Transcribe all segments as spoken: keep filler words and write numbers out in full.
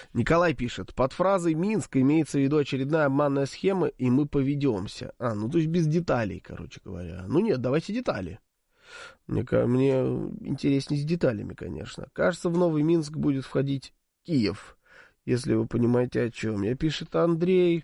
Николай пишет, под фразой «Минск» имеется в виду очередная обманная схема, и мы поведемся. А, ну то есть без деталей, короче говоря. Ну нет, давайте детали. Мне, мне интереснее с деталями, конечно. Кажется, в Новый Минск будет входить Киев, если вы понимаете, о чем. Я пишет Андрей.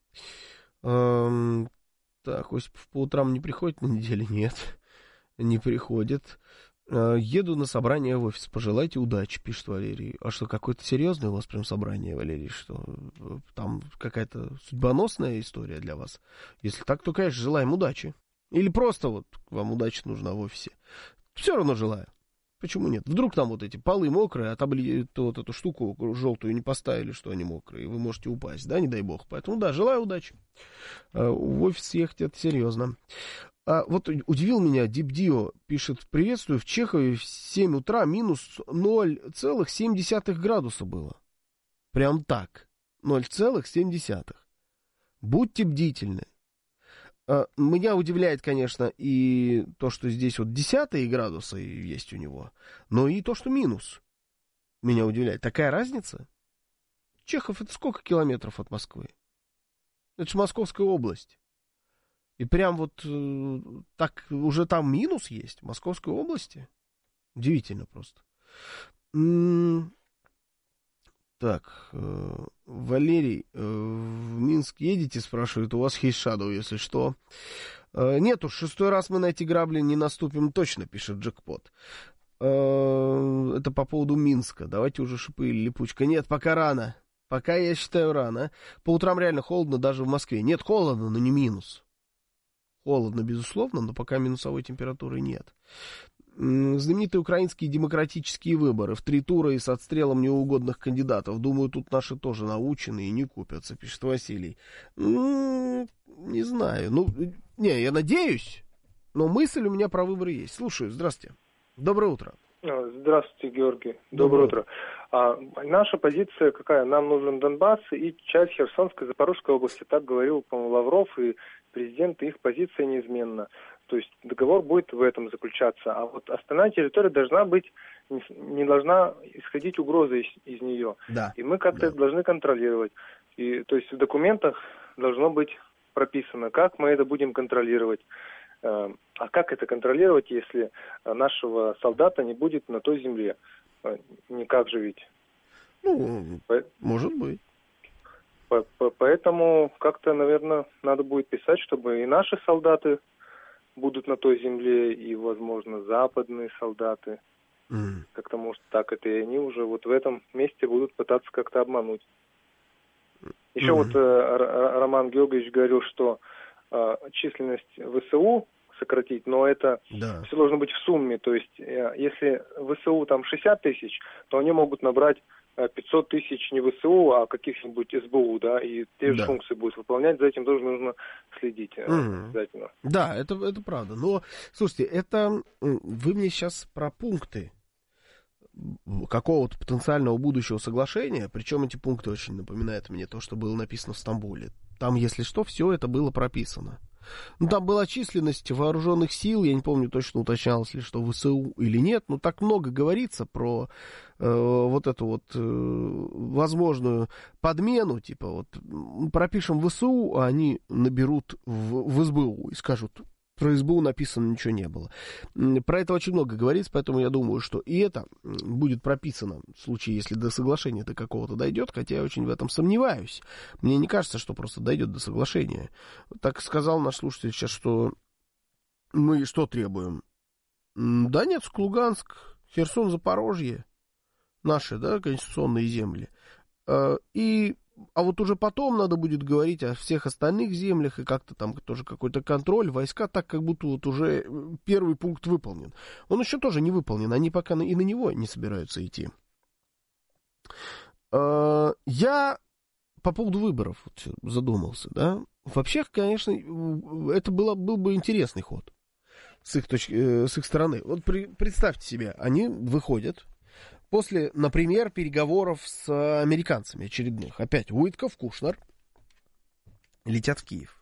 Эм, так, Осипов по утрам не приходит на неделе? Нет, не приходит. Еду на собрание в офис. Пожелайте удачи, пишет Валерий. А что, какое-то серьезное у вас прям собрание, Валерий? Что там какая-то судьбоносная история для вас? Если так, то, конечно, желаем удачи. Или просто вот вам удача нужна в офисе. Все равно желаю. Почему нет? Вдруг там вот эти полы мокрые, а табли... то, вот эту штуку желтую не поставили, что они мокрые, и вы можете упасть, да, не дай бог. Поэтому, да, желаю удачи. В офис ехать это серьезно. А вот удивил меня, Дипдио пишет, приветствую, в Чехове в семь утра минус ноль целых семь десятых градуса было. Прям так, ноль целых семь десятых. Будьте бдительны. А, меня удивляет, конечно, и то, что здесь вот десятые градусы есть у него, но и то, что минус. Меня удивляет. Такая разница? Чехов это сколько километров от Москвы? Это же Московская область. И прям вот э, так уже там минус есть в Московской области. Удивительно просто. М-м- так, э, Валерий, э, в Минск едете, спрашивает, у вас есть Shadow, если что. Э, нет уж, шестой раз мы на эти грабли не наступим точно, пишет Джекпот. Э, это по поводу Минска. Давайте уже шипы или липучка. Нет, пока рано. Пока, я считаю, рано. По утрам реально холодно даже в Москве. Нет, холодно, но не минус. Холодно, безусловно, но пока минусовой температуры нет. Знаменитые украинские демократические выборы в три тура и с отстрелом неугодных кандидатов. Думаю, тут наши тоже научены и не купятся, пишет Василий. Ну, не знаю. Ну, не, я надеюсь, но мысль у меня про выборы есть. Слушаю, здравствуйте. Доброе утро. Здравствуйте, Георгий. Доброе, Доброе утро. А, наша позиция какая? Нам нужен Донбасс и часть Херсонской, Запорожской области. Так говорил, по-моему, Лавров и президент, и их позиция неизменна. То есть договор будет в этом заключаться. А вот остальная территория должна быть, не должна исходить угроза из, из нее. Да. И мы как-то да. это должны контролировать. И, то есть в документах должно быть прописано, как мы это будем контролировать. А как это контролировать, если нашего солдата не будет на той земле? Никак же ведь. Ну, По... может быть. По- по- поэтому как-то, наверное, надо будет писать, чтобы и наши солдаты будут на той земле, и, возможно, западные солдаты. Mm. Как-то, может, так это, и они уже вот в этом месте будут пытаться как-то обмануть. Еще mm-hmm. вот э, Роман Георгиевич говорил, что э, численность ВСУ сократить, но это да. все должно быть в сумме. То есть, э, если ВСУ там шестьдесят тысяч, то они могут набрать пятьсот тысяч не ВСУ, а каких-нибудь СБУ, да, и те же да. функции будут выполнять, за этим тоже нужно следить mm-hmm. обязательно. Да, это, это правда. Но, слушайте, это вы мне сейчас про пункты какого-то потенциального будущего соглашения, причем эти пункты очень напоминают мне то, что было написано в Стамбуле. Там, если что, все это было прописано. Ну, там была численность вооруженных сил, я не помню точно, уточнялось ли, что ВСУ или нет, но так много говорится про э, вот эту вот э, возможную подмену, типа вот пропишем ВСУ, а они наберут в, в СБУ и скажут, про СБУ написано ничего не было. Про это очень много говорится, поэтому я думаю, что и это будет прописано в случае, если до соглашения до какого-то дойдет, хотя я очень в этом сомневаюсь. Мне не кажется, что просто дойдет до соглашения. Так сказал наш слушатель сейчас, что мы что требуем? Донецк, Луганск, Херсон, Запорожье, наши, да, конституционные земли. И А вот уже потом надо будет говорить о всех остальных землях и как-то там тоже какой-то контроль, войска, так как будто вот уже первый пункт выполнен. Он еще тоже не выполнен, они пока и на него не собираются идти. Я по поводу выборов задумался, да. Вообще, конечно, это было, был бы интересный ход с их, точки, с их стороны. Вот при, представьте себе, они выходят после, например, переговоров с американцами очередных. Опять Уитков, Кушнер летят в Киев.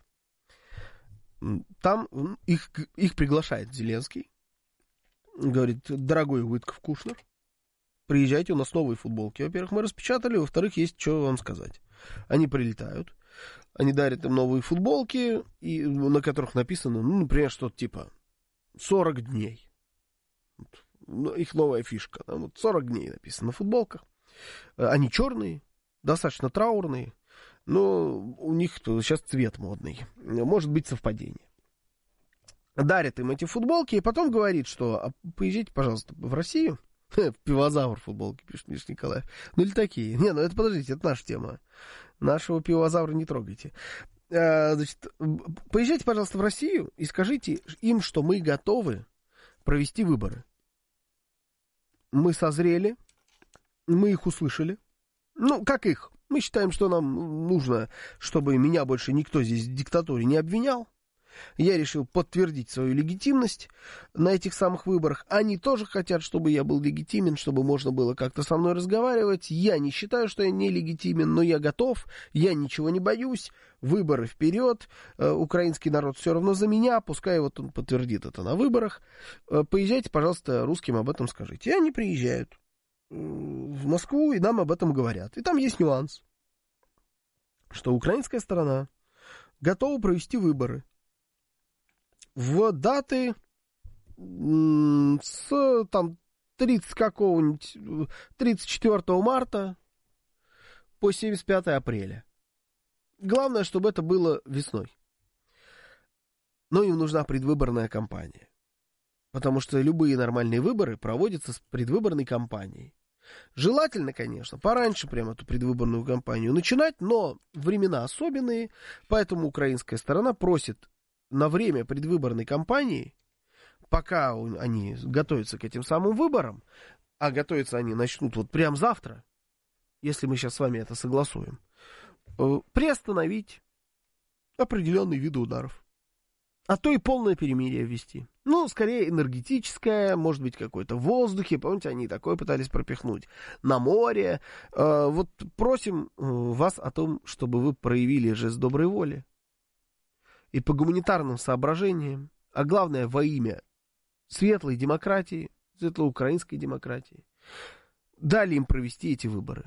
Там их, их приглашает Зеленский. Говорит, дорогой Уитков, Кушнер, приезжайте, у нас новые футболки. Во-первых, мы распечатали, во-вторых, есть что вам сказать. Они прилетают, они дарят им новые футболки, и, на которых написано, ну, например, что-то типа сорок дней. Вот, их новая фишка. Да, вот сорок дней написано на футболках. Они черные, достаточно траурные, но у них сейчас цвет модный. Может быть совпадение. Дарит им эти футболки и потом говорит, что а, поезжайте, пожалуйста, в Россию. Пивозавр футболки, пишет Миша Николаев. Ну или такие. Не, ну это подождите, это наша тема. Нашего пивозавра не трогайте. А, значит, поезжайте, пожалуйста, в Россию и скажите им, что мы готовы провести выборы. Мы созрели, мы их услышали. Ну, как их? Мы считаем, что нам нужно, чтобы меня больше никто здесь в диктатуре не обвинял. Я решил подтвердить свою легитимность на этих самых выборах. Они тоже хотят, чтобы я был легитимен, чтобы можно было как-то со мной разговаривать. Я не считаю, что я нелегитимен, но я готов, я ничего не боюсь. Выборы вперед. Украинский народ все равно за меня, пускай вот он подтвердит это на выборах. Поезжайте, пожалуйста, русским об этом скажите. И они приезжают в Москву, и нам об этом говорят. И там есть нюанс, что украинская сторона готова провести выборы в даты с там тридцатого какого-нибудь тридцать четвёртого марта по семьдесят пятое апреля. Главное, чтобы это было весной. Но им нужна предвыборная кампания. Потому что любые нормальные выборы проводятся с предвыборной кампанией. Желательно, конечно, пораньше прямо эту предвыборную кампанию начинать, но времена особенные, поэтому украинская сторона просит на время предвыборной кампании, пока они готовятся к этим самым выборам, а готовятся они начнут вот прямо завтра, если мы сейчас с вами это согласуем, приостановить определенные виды ударов. А то и полное перемирие ввести. Ну, скорее энергетическое, может быть, какое-то в воздухе. Помните, они такое пытались пропихнуть. На море. Э, вот просим вас о том, чтобы вы проявили жест доброй воли. И по гуманитарным соображениям, а главное, во имя светлой демократии, светлоукраинской демократии, дали им провести эти выборы.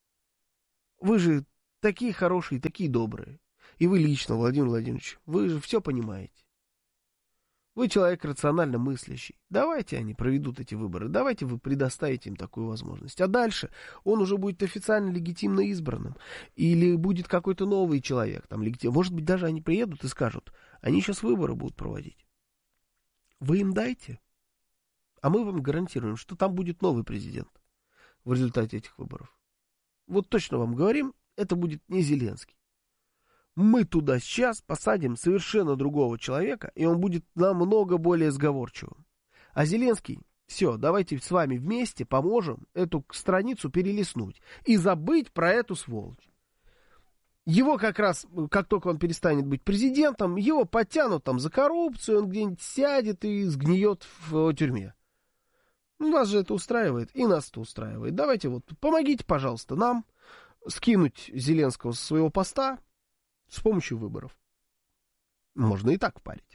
Вы же такие хорошие, такие добрые. И вы лично, Владимир Владимирович, вы же все понимаете. Вы человек рационально мыслящий. Давайте они проведут эти выборы. Давайте вы предоставите им такую возможность. А дальше он уже будет официально легитимно избранным. Или будет какой-то новый человек. Там, легитим... Может быть, даже они приедут и скажут, они сейчас выборы будут проводить. Вы им дайте. А мы вам гарантируем, что там будет новый президент в результате этих выборов. Вот точно вам говорим, это будет не Зеленский. Мы туда сейчас посадим совершенно другого человека, и он будет намного более сговорчивым. А Зеленский, все, давайте с вами вместе поможем эту страницу перелистнуть и забыть про эту сволочь. Его как раз, как только он перестанет быть президентом, его подтянут там за коррупцию, он где-нибудь сядет и сгниет в тюрьме. Нас же это устраивает, и нас это устраивает. Давайте вот, помогите, пожалуйста, нам скинуть Зеленского со своего поста с помощью выборов. Можно и так впарить.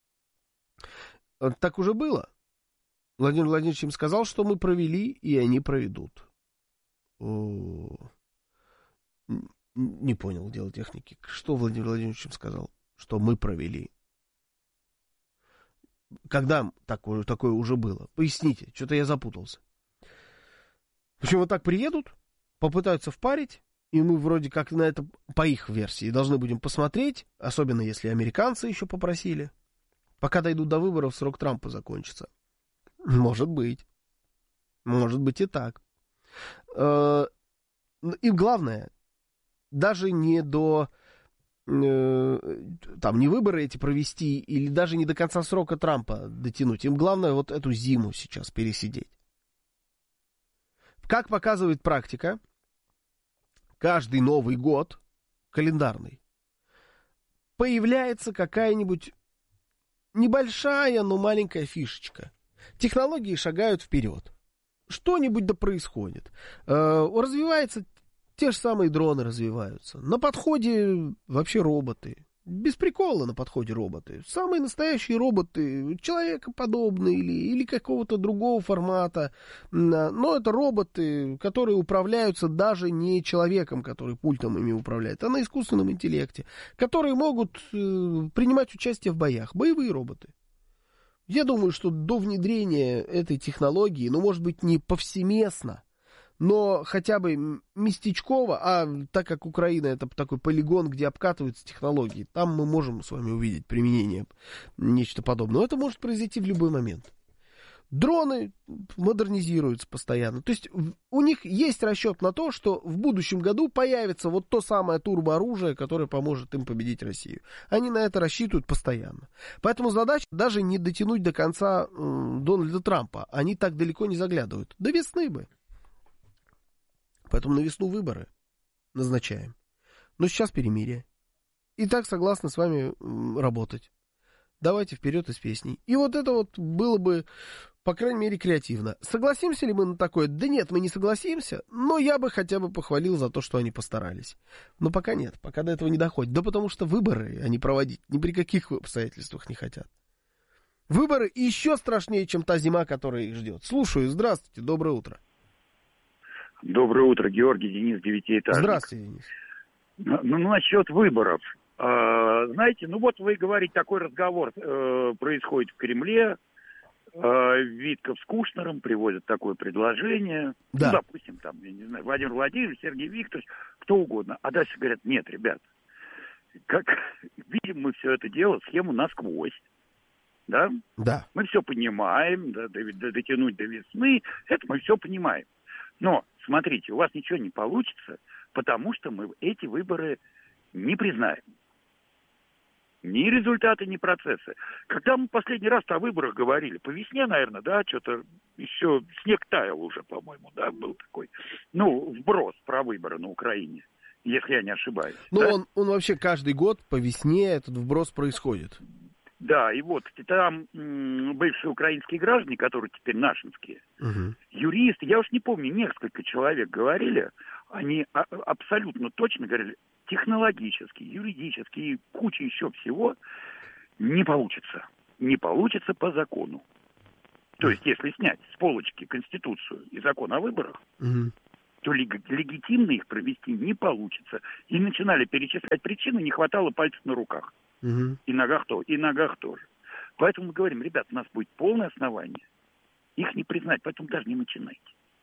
Так уже было. Владимир Владимирович им сказал, что мы провели, и они проведут. О, не понял дело техники. Что Владимир Владимирович им сказал? Что мы провели. Когда такое, такое уже было? Поясните, что-то я запутался. В общем, вот так приедут, попытаются впарить, и мы вроде как на это, по их версии, должны будем посмотреть, особенно если американцы еще попросили. Пока дойдут до выборов, срок Трампа закончится. Может быть. Может быть и так. И главное, даже не до... там не выборы эти провести, или даже не до конца срока Трампа дотянуть. Им главное вот эту зиму сейчас пересидеть. Как показывает практика, каждый Новый год, календарный, появляется какая-нибудь небольшая, но маленькая фишечка. Технологии шагают вперед. Что-нибудь да происходит. Развивается, те же самые дроны развиваются. На подходе вообще роботы. Без прикола на подходе роботы. Самые настоящие роботы, человекоподобные или, или какого-то другого формата. Но это роботы, которые управляются даже не человеком, который пультом ими управляет, а на искусственном интеллекте, которые могут э, принимать участие в боях. Боевые роботы. Я думаю, что до внедрения этой технологии, ну, может быть, не повсеместно, но хотя бы местечково, а так как Украина это такой полигон, где обкатываются технологии, там мы можем с вами увидеть применение нечто подобное. Это может произойти в любой момент. Дроны модернизируются постоянно. То есть у них есть расчет на то, что в будущем году появится вот то самое турбооружие, которое поможет им победить Россию. Они на это рассчитывают постоянно. Поэтому задача даже не дотянуть до конца э, Дональда Трампа. Они так далеко не заглядывают. До весны бы. Поэтому на весну выборы назначаем. Но сейчас перемирие. И так согласны с вами работать. Давайте вперед из песней. И вот это вот было бы, по крайней мере, креативно. Согласимся ли мы на такое? Да нет, мы не согласимся. Но я бы хотя бы похвалил за то, что они постарались. Но пока нет, пока до этого не доходит. Да потому что выборы они проводить ни при каких обстоятельствах не хотят. Выборы еще страшнее, чем та зима, которая их ждет. Слушаю, здравствуйте, доброе утро. Доброе утро, Георгий, Денис, девятиэтажник. Здравствуйте, Денис. Ну, насчет выборов. А, знаете, ну вот вы говорите, такой разговор э, происходит в Кремле. Э, Витков с Кушнером приводят такое предложение. Да. Ну, допустим, там, я не знаю, Владимир Владимирович, Сергей Викторович, кто угодно. А дальше говорят, нет, ребят, как видим мы все это дело, схему насквозь. Да? Да. Мы все понимаем, да, дотянуть до весны, это мы все понимаем. Но, смотрите, у вас ничего не получится, потому что мы эти выборы не признаем. Ни результаты, ни процессы. Когда мы последний раз о выборах говорили, по весне, наверное, да, что-то еще снег таял уже, по-моему, да, был такой, ну, вброс про выборы на Украине, если я не ошибаюсь. Ну, да? он, он вообще каждый год по весне этот вброс происходит. Да, и вот там м, бывшие украинские граждане, которые теперь нашинские, угу. юристы, я уж не помню, несколько человек говорили, они а- абсолютно точно говорили, технологически, юридически и куча еще всего не получится. Не получится по закону. То есть, если снять с полочки Конституцию и закон о выборах, угу. то лег- легитимно их провести не получится. И начинали перечислять причины, не хватало пальцев на руках. Угу. И ногах тоже, и ногах тоже. Поэтому мы говорим, ребят, у нас будет полное основание их не признать, поэтому даже не начинайте.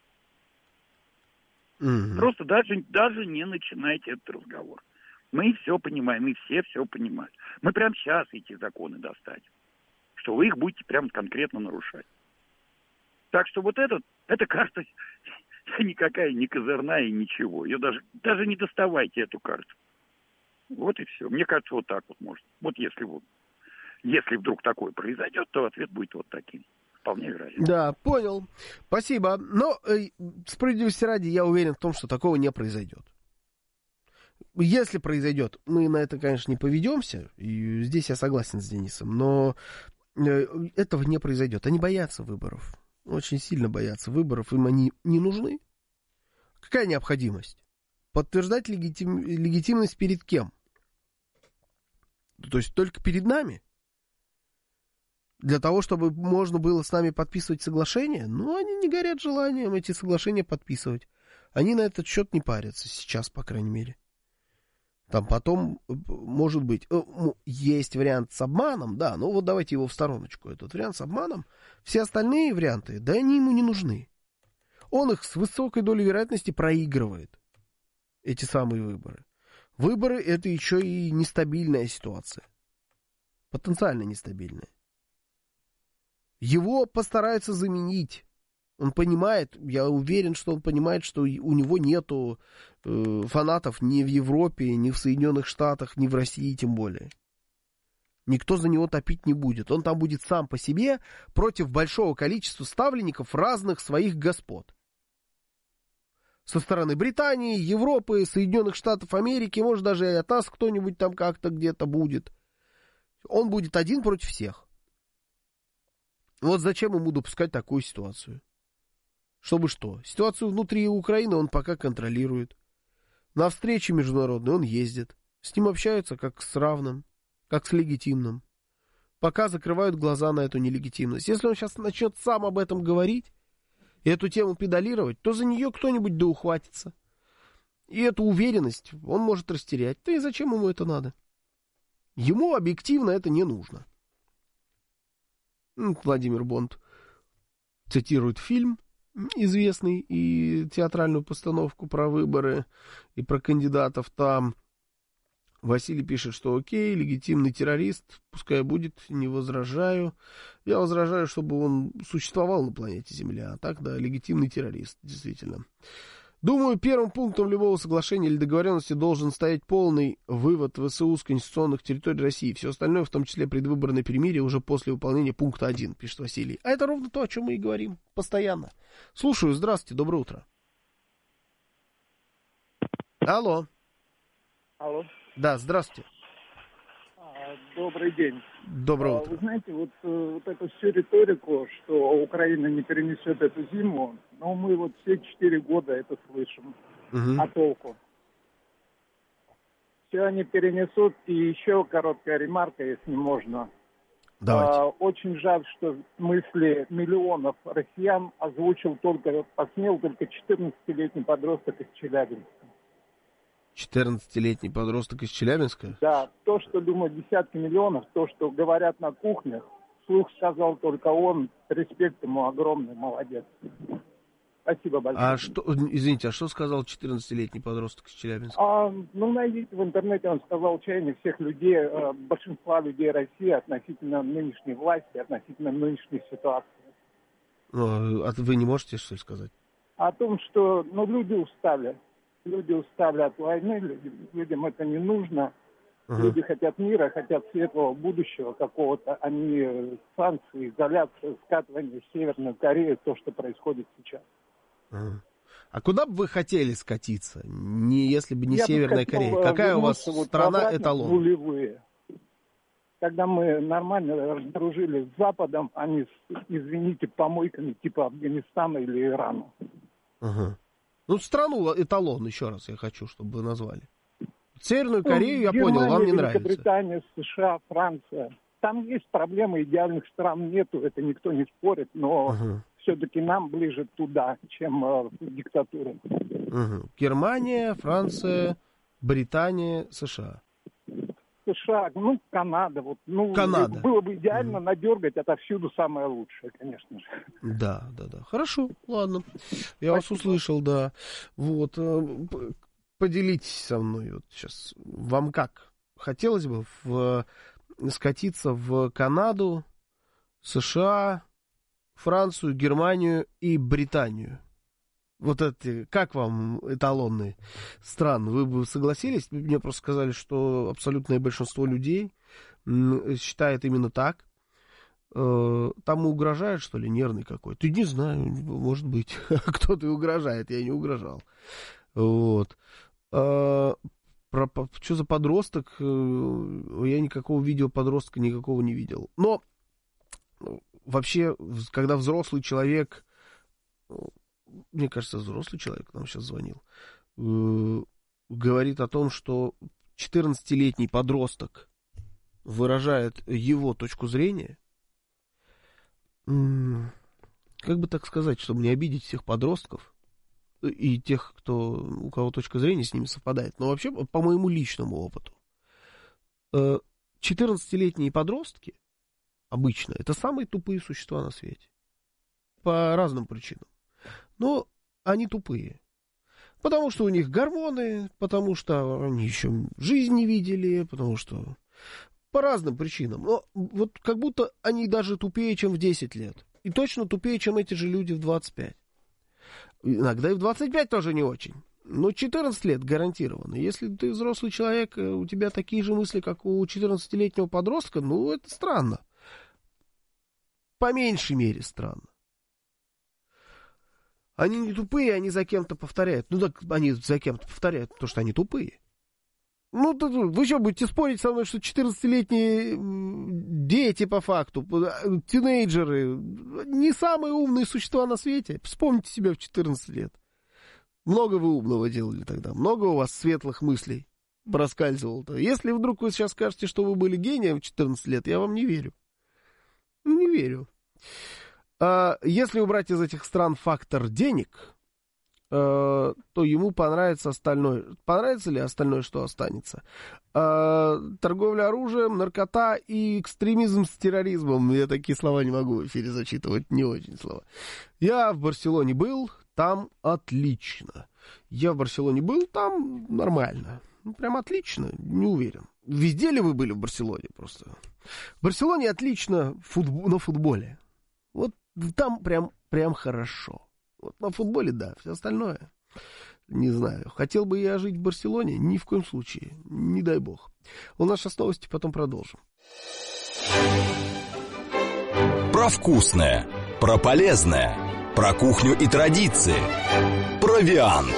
Угу. Просто даже, даже не начинайте этот разговор. Мы все понимаем, мы все все понимают. Мы прямо сейчас эти законы достанем, что вы их будете прям конкретно нарушать. Так что вот этот, эта карта никакая не козырная и ничего. Ее даже, даже не доставайте, эту карту. Вот и все. Мне кажется, вот так вот может. Вот если вот, если вдруг такое произойдет, то ответ будет вот таким. Вполне вероятно. Да, понял. Спасибо. Но э, справедливости ради, я уверен в том, что такого не произойдет. Если произойдет, мы на это, конечно, не поведемся. И здесь я согласен с Денисом. Но э, этого не произойдет. Они боятся выборов. Очень сильно боятся выборов. Им они не нужны. Какая необходимость? Подтверждать легитим... легитимность перед кем? То есть только перед нами? Для того, чтобы можно было с нами подписывать соглашения? Ну, они не горят желанием эти соглашения подписывать. Они на этот счет не парятся сейчас, по крайней мере. Там потом, может быть, есть вариант с обманом, да, ну вот давайте его в стороночку, этот вариант с обманом. Все остальные варианты, да, они ему не нужны. Он их с высокой долей вероятности проигрывает, эти самые выборы. Выборы — это еще и нестабильная ситуация. Потенциально нестабильная. Его постараются заменить. Он понимает, я уверен, что он понимает, что у него нету э, фанатов ни в Европе, ни в Соединенных Штатах, ни в России тем более. Никто за него топить не будет. Он там будет сам по себе против большого количества ставленников разных своих господ. Со стороны Британии, Европы, Соединенных Штатов Америки, может даже и от нас кто-нибудь там как-то где-то будет. Он будет один против всех. Вот зачем ему допускать такую ситуацию? Чтобы что? Ситуацию внутри Украины он пока контролирует. На встречи международные он ездит. С ним общаются как с равным. как с легитимным. Пока закрывают глаза на эту нелегитимность. Если он сейчас начнет сам об этом говорить, и эту тему педалировать, то за нее кто-нибудь да ухватится. И эту уверенность он может растерять. Да и зачем ему это надо? Ему объективно это не нужно. Владимир Бонд цитирует фильм известный и театральную постановку про выборы и про кандидатов там. Василий пишет, что окей, легитимный террорист, пускай будет, не возражаю. Я возражаю, чтобы он существовал на планете Земля. А так, да, легитимный террорист, действительно. Думаю, первым пунктом любого соглашения или договоренности должен стоять полный вывод ВСУ с конституционных территорий России. Все остальное, в том числе предвыборное перемирие, уже после выполнения пункта один, пишет Василий. А это ровно то, о чем мы и говорим постоянно. Слушаю, здравствуйте, доброе утро. Алло. Алло. Да, здравствуйте. Добрый день. Доброе утро. Вы знаете, вот, вот эту всю риторику, что Украина не перенесет эту зиму, но мы вот все четыре года это слышим. Угу. А толку? Все они перенесут. И еще короткая ремарка, если можно. Давайте. А, очень жаль, что мысли миллионов россиян озвучил только, посмел только четырнадцатилетний подросток из Челябинска. четырнадцатилетний подросток из Челябинска? Да, то, что думают десятки миллионов, то, что говорят на кухнях, вслух сказал только он, респект ему огромный, молодец. Спасибо большое. А что, извините, а что сказал четырнадцатилетний подросток из Челябинска? А, ну, найдите в интернете, он сказал чаяние всех людей, большинства людей России относительно нынешней власти, относительно нынешней ситуации. Ну, а вы не можете, что ли, сказать? О том, что, ну, люди устали. Люди устали от войны, людям, людям это не нужно. Uh-huh. Люди хотят мира, хотят светлого будущего какого-то, а не санкции, изоляции, скатывания в Северную Корею, то, что происходит сейчас. Uh-huh. А куда бы вы хотели скатиться, не, если бы не Я Северная бы хотел, Корея? Какая у вас вот страна эталон? Нулевые. Когда мы нормально разоружили с Западом, а не с, извините, помойками типа Афганистана или Ирана. Uh-huh. Ну, страну эталон, еще раз я хочу, чтобы вы назвали. Северную Корею, ну, я Германия, понял, вам не нравится. Великобритания, США, Франция. Там есть проблемы, идеальных стран нету, это никто не спорит, но uh-huh. все-таки нам ближе туда, чем э, диктатура. Uh-huh. Германия, Франция, Британия, США. США, ну, Канада. Вот, ну, Канада. Было бы идеально mm. надергать отовсюду самое лучшее, конечно же. Да, да, да. Хорошо, ладно. Я Спасибо. Вас услышал, да. Вот. Поделитесь со мной вот сейчас. Вам как? Хотелось бы в, скатиться в Канаду, США, Францию, Германию и Британию? Вот это, как вам эталонные страны? Вы бы согласились? Мне просто сказали, что абсолютное большинство людей считает именно так. Там угрожает, что ли, нервный какой-то? Не знаю, может быть. Кто-то угрожает, я не угрожал. Вот. Про, что за подросток? Я никакого видео подростка никакого не видел. Но вообще, когда взрослый человек... Мне кажется, взрослый человек нам сейчас звонил, э, говорит о том, что четырнадцатилетний подросток выражает его точку зрения, э, как бы так сказать, чтобы не обидеть всех подростков и тех, кто, у кого точка зрения с ними совпадает, но вообще по моему личному опыту, э, четырнадцатилетние подростки обычно это самые тупые существа на свете. По разным причинам. Но они тупые. Потому что у них гормоны, потому что они еще жизнь не видели, потому что по разным причинам. Но вот как будто они даже тупее, чем в десять лет. И точно тупее, чем эти же люди в двадцать пять. Иногда и в двадцать пять тоже не очень. Но четырнадцать лет гарантированно. Если ты взрослый человек, у тебя такие же мысли, как у четырнадцатилетнего подростка, ну, это странно. По меньшей мере странно. Они не тупые, они за кем-то повторяют. Ну, так они за кем-то повторяют, потому что они тупые. Ну, вы что, будете спорить со мной, что четырнадцатилетние дети, по факту, тинейджеры, не самые умные существа на свете? Вспомните себя в четырнадцать лет. Много вы умного делали тогда, много у вас светлых мыслей. проскальзывал-то. Если вдруг вы сейчас скажете, что вы были гением в четырнадцать лет, я вам не верю. Не верю. А если убрать из этих стран фактор денег, то ему понравится остальное. Понравится ли остальное, что останется? Торговля оружием, наркота и экстремизм с терроризмом. Я такие слова не могу в эфире зачитывать, не очень слова. Я в Барселоне был, там отлично. Я в Барселоне был, там нормально. Ну, прям отлично, не уверен. Везде ли вы были в Барселоне просто? В Барселоне отлично футбол, на футболе. Вот там прям, прям хорошо. Вот на футболе, да, все остальное, не знаю. Хотел бы я жить в Барселоне? Ни в коем случае, не дай бог. У нас сейчас новости, потом продолжим. Про вкусное, про полезное, про кухню и традиции. Провиант.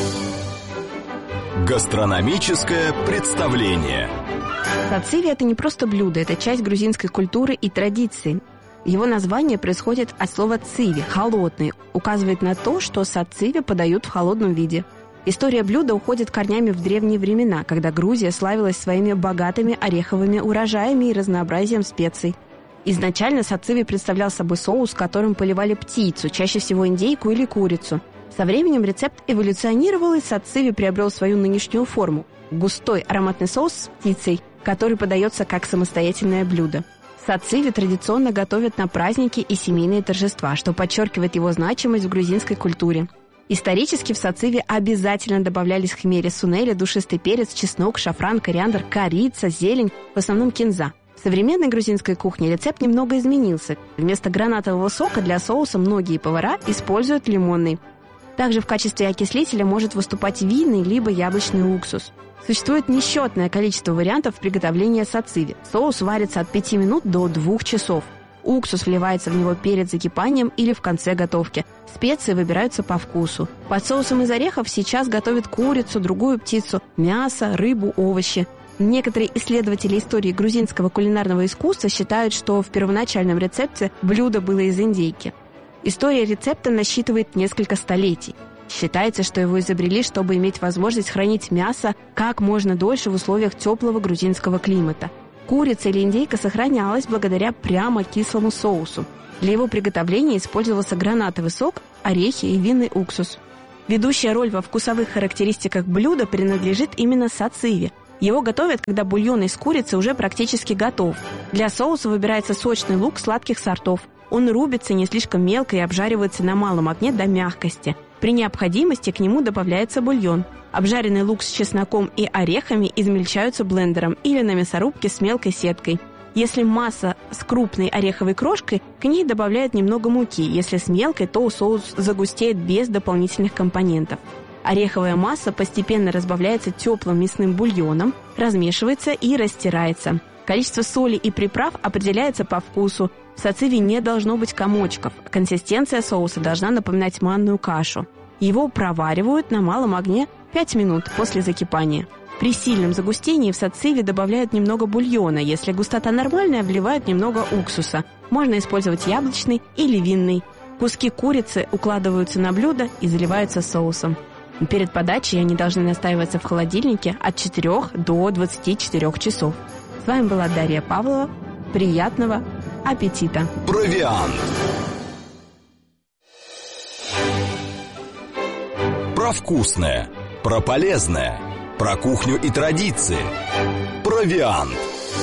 Гастрономическое представление. Сациви – это не просто блюдо, это часть грузинской культуры и традиции. Его название происходит от слова «циви» – «холодный», указывает на то, что сациви подают в холодном виде. История блюда уходит корнями в древние времена, когда Грузия славилась своими богатыми ореховыми урожаями и разнообразием специй. Изначально сациви представлял собой соус, которым поливали птицу, чаще всего индейку или курицу. Со временем рецепт эволюционировал, и сациви приобрел свою нынешнюю форму – густой ароматный соус с птицей, который подается как самостоятельное блюдо. Сациви традиционно готовят на праздники и семейные торжества, что подчеркивает его значимость в грузинской культуре. Исторически в сациви обязательно добавлялись хмели, сунели, душистый перец, чеснок, шафран, кориандр, корица, зелень, в основном кинза. В современной грузинской кухне рецепт немного изменился. Вместо гранатового сока для соуса многие повара используют лимонный. Также в качестве окислителя может выступать винный либо яблочный уксус. Существует несчетное количество вариантов приготовления сациви. Соус варится от пяти минут до двух часов. Уксус вливается в него перед закипанием или в конце готовки. Специи выбираются по вкусу. Под соусом из орехов сейчас готовят курицу, другую птицу, мясо, рыбу, овощи. Некоторые исследователи истории грузинского кулинарного искусства считают, что в первоначальном рецепте блюдо было из индейки. История рецепта насчитывает несколько столетий. Считается, что его изобрели, чтобы иметь возможность хранить мясо как можно дольше в условиях теплого грузинского климата. Курица или индейка сохранялась благодаря прямо кислому соусу. Для его приготовления использовался гранатовый сок, орехи и винный уксус. Ведущая роль во вкусовых характеристиках блюда принадлежит именно сациви. Его готовят, когда бульон из курицы уже практически готов. Для соуса выбирается сочный лук сладких сортов. Он рубится не слишком мелко и обжаривается на малом огне до мягкости. При необходимости к нему добавляется бульон. Обжаренный лук с чесноком и орехами измельчаются блендером или на мясорубке с мелкой сеткой. Если масса с крупной ореховой крошкой, к ней добавляют немного муки. Если с мелкой, то соус загустеет без дополнительных компонентов. Ореховая масса постепенно разбавляется теплым мясным бульоном, размешивается и растирается. Количество соли и приправ определяется по вкусу. В сациви не должно быть комочков. Консистенция соуса должна напоминать манную кашу. Его проваривают на малом огне пять минут после закипания. При сильном загустении в сациви добавляют немного бульона. Если густота нормальная, вливают немного уксуса. Можно использовать яблочный или винный. Куски курицы укладываются на блюдо и заливаются соусом. Перед подачей они должны настаиваться в холодильнике от четырёх до двадцати четырёх часов. С вами была Дарья Павлова. Приятного аппетита! Провиант. Про вкусное, про полезное, про кухню и традиции. Провиант.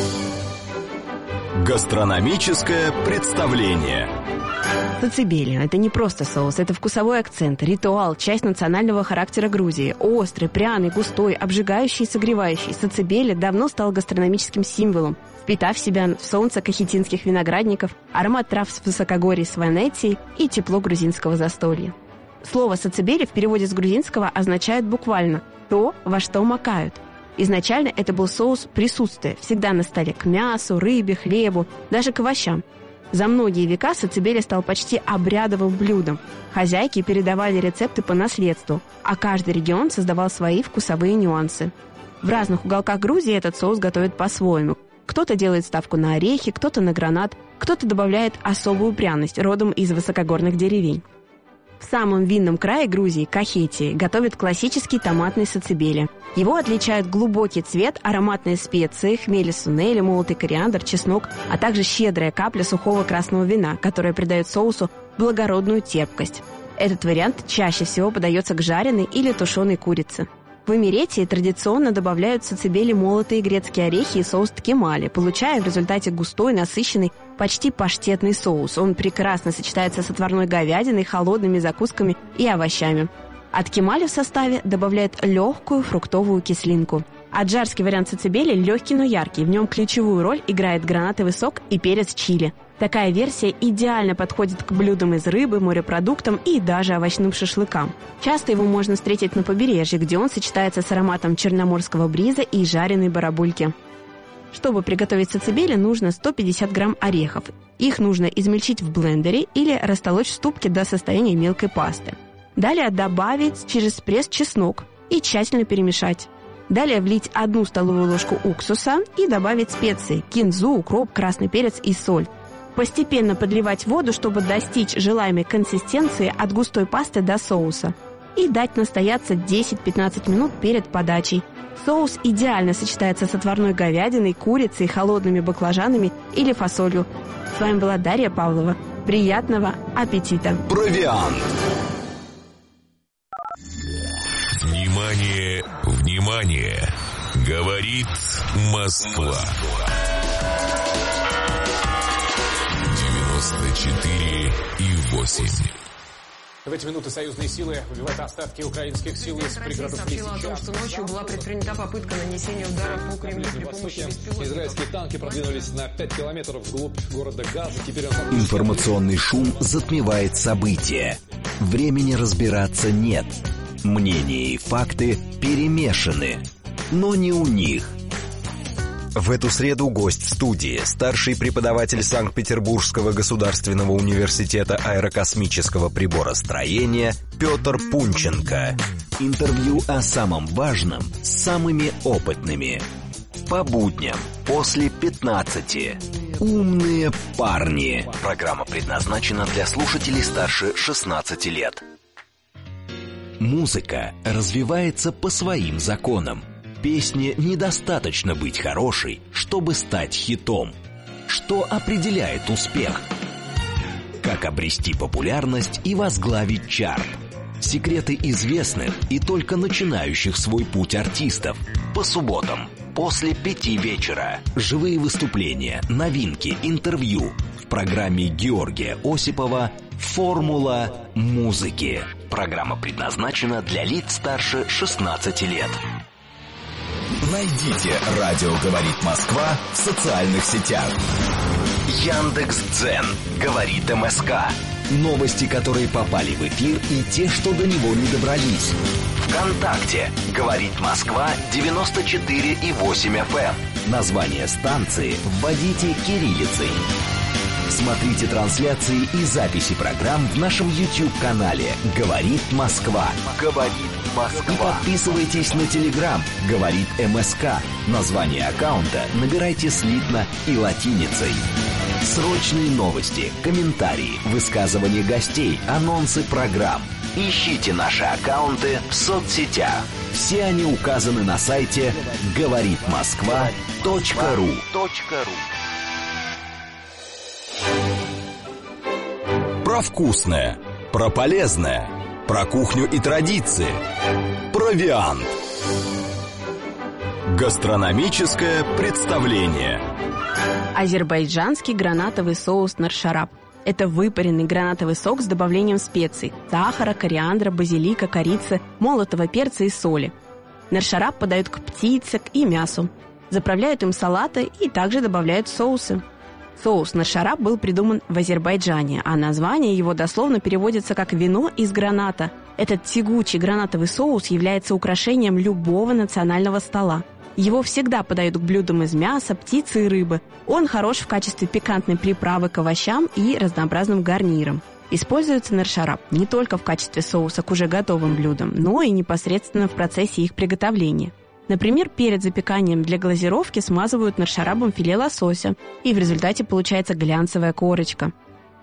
Гастрономическое представление. Сацибели – это не просто соус, это вкусовой акцент, ритуал, часть национального характера Грузии. Острый, пряный, густой, обжигающий и согревающий. Сацибели давно стал гастрономическим символом, впитав в себя солнце кахетинских виноградников, аромат трав с высокогорья Сванетии и тепло грузинского застолья. Слово «сацибели» в переводе с грузинского означает буквально «то, во что макают». Изначально это был соус присутствия, всегда на столе к мясу, рыбе, хлебу, даже к овощам. За многие века сацибели стал почти обрядовым блюдом. Хозяйки передавали рецепты по наследству, а каждый регион создавал свои вкусовые нюансы. В разных уголках Грузии этот соус готовят по-своему. Кто-то делает ставку на орехи, кто-то на гранат, кто-то добавляет особую пряность, родом из высокогорных деревень. В самом винном крае Грузии, Кахетии, готовят классический томатный сацибели. Его отличают глубокий цвет, ароматные специи, хмели сунели, молотый кориандр, чеснок, а также щедрая капля сухого красного вина, которая придает соусу благородную терпкость. Этот вариант чаще всего подается к жареной или тушеной курице. В Эмиретии традиционно добавляют в сацибели молотые грецкие орехи и соус ткемали, получая в результате густой, насыщенный, почти паштетный соус. Он прекрасно сочетается с отварной говядиной, холодными закусками и овощами. А ткемали в составе добавляют легкую фруктовую кислинку. Аджарский вариант сацибели легкий, но яркий. В нем ключевую роль играет гранатовый сок и перец чили. Такая версия идеально подходит к блюдам из рыбы, морепродуктам и даже овощным шашлыкам. Часто его можно встретить на побережье, где он сочетается с ароматом черноморского бриза и жареной барабульки. Чтобы приготовить сацибели, нужно сто пятьдесят грамм орехов. Их нужно измельчить в блендере или растолочь в ступке до состояния мелкой пасты. Далее добавить через пресс чеснок и тщательно перемешать. Далее влить одну столовую ложку уксуса и добавить специи – кинзу, укроп, красный перец и соль. Постепенно подливать воду, чтобы достичь желаемой консистенции от густой пасты до соуса. И дать настояться десять-пятнадцать минут перед подачей. Соус идеально сочетается с отварной говядиной, курицей, холодными баклажанами или фасолью. С вами была Дарья Павлова. Приятного аппетита! Провиант. Внимание, внимание! Говорит Москва. девяносто четыре и восемь. В эти минуты союзные силы выбивают остатки украинских сил из пригородов Лисичанска. Сообщила о том, что ночью была предпринята попытка нанесения удара по Кремлю при помощи беспилотников. Израильские танки продвинулись на пять километров вглубь города Газа. Теперь он... Информационный шум затмевает события. Времени разбираться нет. Мнения и факты перемешаны. Но не у них. В эту среду гость в студии, старший преподаватель Санкт-Петербургского государственного университета аэрокосмического приборостроения Петр Пунченко. Интервью о самом важном с самыми опытными. По будням после пятнадцати. Умные парни. Программа предназначена для слушателей старше шестнадцати лет. Музыка развивается по своим законам. Песне недостаточно быть хорошей, чтобы стать хитом. Что определяет успех? Как обрести популярность и возглавить чарт? Секреты известных и только начинающих свой путь артистов. По субботам после пяти вечера. Живые выступления, новинки, интервью. В программе Георгия Осипова «Формула музыки». Программа предназначена для лиц старше шестнадцати лет. Найдите «Радио говорит Москва» в социальных сетях. Яндекс.Дзен говорит МСК. Новости, которые попали в эфир, и те, что до него не добрались. ВКонтакте говорит Москва девяносто четыре и восемь эф эм. Название станции вводите кириллицей. Смотрите трансляции и записи программ в нашем YouTube-канале «Говорит Москва». «Говорит Москва». И подписывайтесь на Telegram «Говорит МСК». Название аккаунта набирайте слитно и латиницей. Срочные новости, комментарии, высказывания гостей, анонсы программ. Ищите наши аккаунты в соцсетях. Все они указаны на сайте говорит москва точка ру. Про вкусное, про полезное, про кухню и традиции. Провиант. Гастрономическое представление. Азербайджанский гранатовый соус наршарап. Это выпаренный гранатовый сок с добавлением специй – сахара, кориандра, базилика, корицы, молотого перца и соли. Наршарап подают к птице и мясу. Заправляют им салаты и также добавляют соусы. Соус наршарап был придуман в Азербайджане, а название его дословно переводится как «вино из граната». Этот тягучий гранатовый соус является украшением любого национального стола. Его всегда подают к блюдам из мяса, птицы и рыбы. Он хорош в качестве пикантной приправы к овощам и разнообразным гарнирам. Используется наршарап не только в качестве соуса к уже готовым блюдам, но и непосредственно в процессе их приготовления. Например, перед запеканием для глазировки смазывают наршарапом филе лосося, и в результате получается глянцевая корочка.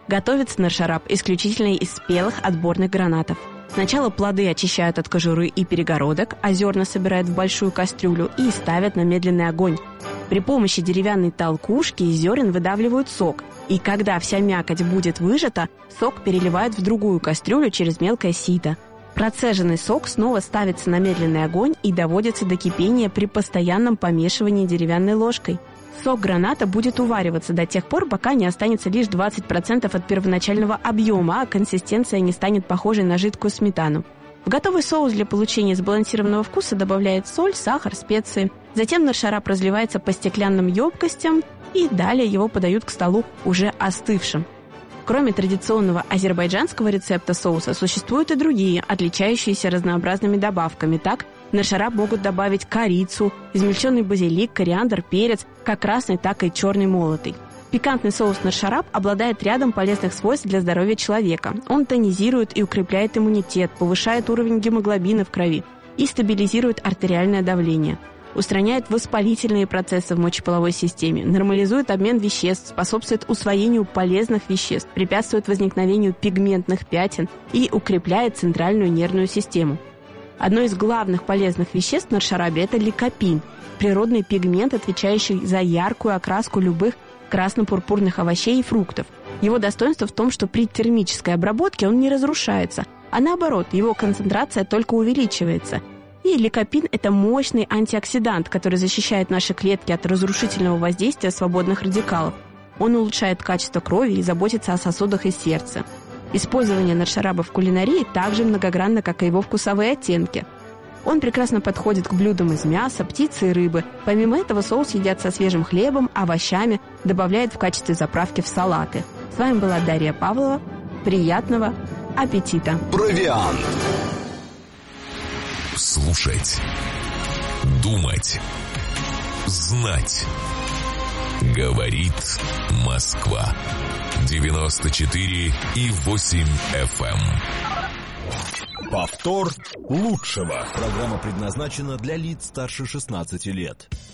Готовится наршарап исключительно из спелых отборных гранатов. Сначала плоды очищают от кожуры и перегородок, а зерна собирают в большую кастрюлю и ставят на медленный огонь. При помощи деревянной толкушки из зерен выдавливают сок, и когда вся мякоть будет выжата, сок переливают в другую кастрюлю через мелкое сито. Процеженный сок снова ставится на медленный огонь и доводится до кипения при постоянном помешивании деревянной ложкой. Сок граната будет увариваться до тех пор, пока не останется лишь двадцать процентов от первоначального объема, а консистенция не станет похожей на жидкую сметану. В готовый соус для получения сбалансированного вкуса добавляют соль, сахар, специи. Затем наршарап разливается по стеклянным емкостям, и далее его подают к столу уже остывшим. Кроме традиционного азербайджанского рецепта соуса, существуют и другие, отличающиеся разнообразными добавками. Так, в наршарап могут добавить корицу, измельченный базилик, кориандр, перец, как красный, так и черный молотый. Пикантный соус наршарап обладает рядом полезных свойств для здоровья человека. Он тонизирует и укрепляет иммунитет, повышает уровень гемоглобина в крови и стабилизирует артериальное давление. Устраняет воспалительные процессы в мочеполовой системе, нормализует обмен веществ, способствует усвоению полезных веществ, препятствует возникновению пигментных пятен и укрепляет центральную нервную систему. Одно из главных полезных веществ в наршарабе – это ликопин, природный пигмент, отвечающий за яркую окраску любых красно-пурпурных овощей и фруктов. Его достоинство в том, что при термической обработке он не разрушается, а наоборот, его концентрация только увеличивается. И ликопин – это мощный антиоксидант, который защищает наши клетки от разрушительного воздействия свободных радикалов. Он улучшает качество крови и заботится о сосудах и сердце. Использование наршараба в кулинарии так же многогранно, как и его вкусовые оттенки. Он прекрасно подходит к блюдам из мяса, птицы и рыбы. Помимо этого, соус едят со свежим хлебом, овощами, добавляют в качестве заправки в салаты. С вами была Дарья Павлова. Приятного аппетита! Провиант. Слушать, думать, знать. Говорит Москва. девяносто четыре и восемь эф эм. Повтор лучшего. Программа предназначена для лиц старше шестнадцати лет.